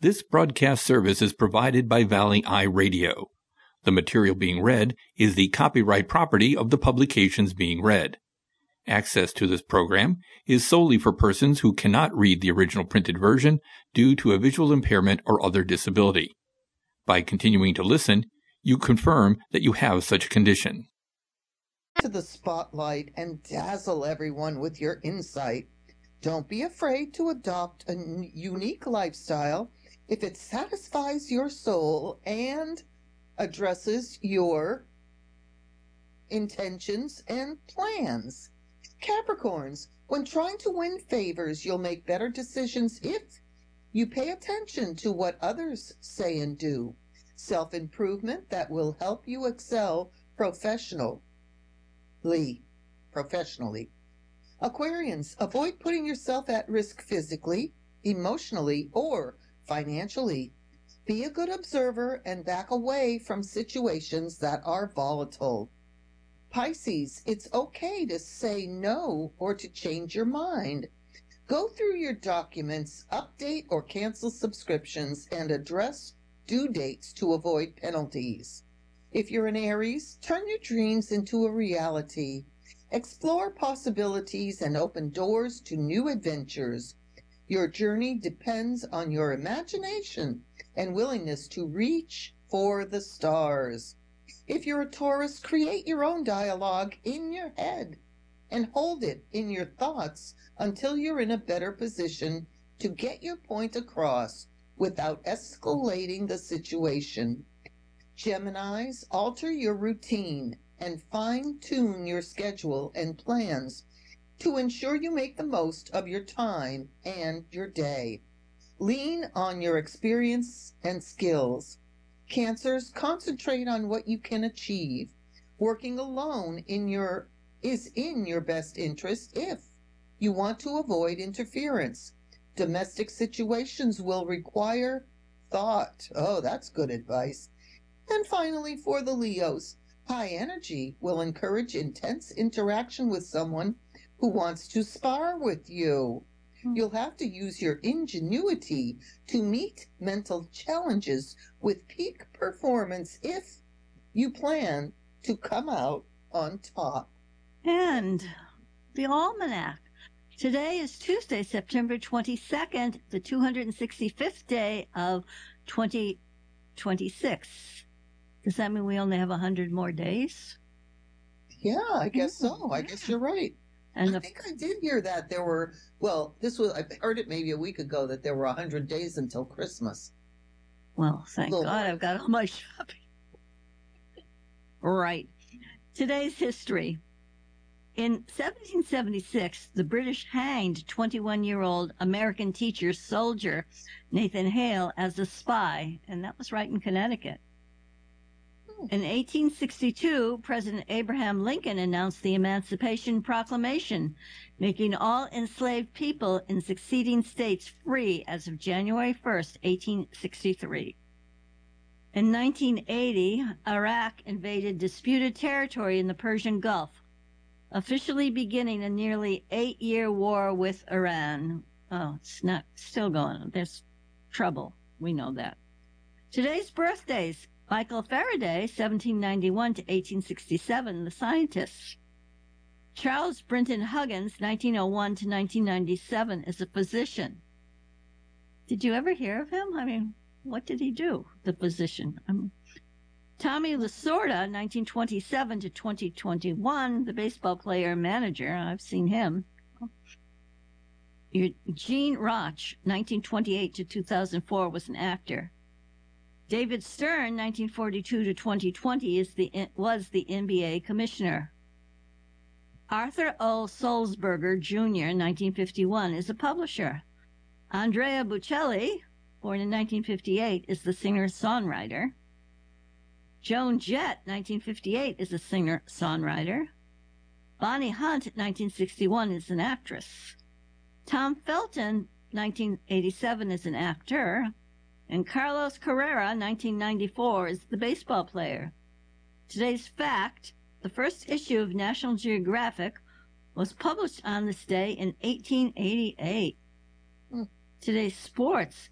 This broadcast service is provided by Valley Eye Radio. The material being read is the copyright property of the publications being read. Access to this program is solely for persons who cannot read the original printed version due to a visual impairment or other disability. By continuing to listen, you confirm that you have such a condition. To the spotlight and dazzle everyone with your insight. Don't be afraid to adopt a unique lifestyle if it satisfies your soul and addresses your intentions and plans. Capricorns, when trying to win favors, you'll make better decisions if you pay attention to what others say and do. Self-improvement that will help you excel professionally. Aquarians, avoid putting yourself at risk physically, emotionally, or financially. Be a good observer and back away from situations that are volatile. Pisces, it's okay to say no or to change your mind. Go through your documents, update or cancel subscriptions, and address due dates to avoid penalties. If you're an Aries, turn your dreams into a reality. Explore possibilities and open doors to new adventures. Your journey depends on your imagination and willingness to reach for the stars. If you're a Taurus, create your own dialogue in your head and hold it in your thoughts until you're in a better position to get your point across without escalating the situation. Geminis, alter your routine and fine-tune your schedule and plans to ensure you make the most of your time and your day. Lean on your experience and skills. Cancers, concentrate on what you can achieve. Working alone is in your best interest if you want to avoid interference. Domestic situations will require thought. Oh, that's good advice. And finally, for the Leos, high energy will encourage intense interaction with someone who wants to spar with you. You'll have to use your ingenuity to meet mental challenges with peak performance if you plan to come out on top. And the Almanac. Today is Tuesday, September 22nd, the 265th day of 2026. Does that mean we only have 100 more days? Yeah, I guess so. I guess you're right. And I think I did hear that there were, I heard it maybe a week ago that there were 100 days until Christmas. Well, thank God I've got all my shopping. Right. Today's history. In 1776, the British hanged 21-year-old American soldier Nathan Hale as a spy, and that was right in Connecticut. In 1862, President Abraham Lincoln announced the Emancipation Proclamation, making all enslaved people in succeeding states free as of January 1st, 1863. In 1980, Iraq invaded disputed territory in the Persian Gulf, officially beginning a nearly 8-year war with Iran. Oh, it's not still going on. There's trouble. We know that. Today's birthdays. Michael Faraday, 1791 to 1867, the scientist. Charles Brinton Huggins, 1901 to 1997, is a physician. Did you ever hear of him? I mean, what did he do, the physician? Tommy Lasorda, 1927 to 2021, the baseball player and manager. I've seen him. Gene Roch, 1928 to 2004, was an actor. David Stern, 1942 to 2020, was the NBA commissioner. Arthur O. Sulzberger, Jr., 1951, is a publisher. Andrea Bocelli, born in 1958, is the singer-songwriter. Joan Jett, 1958, is a singer-songwriter. Bonnie Hunt, 1961, is an actress. Tom Felton, 1987, is an actor. And Carlos Carrera, 1994, is the baseball player. Today's fact, the first issue of National Geographic was published on this day in 1888. Today's sports,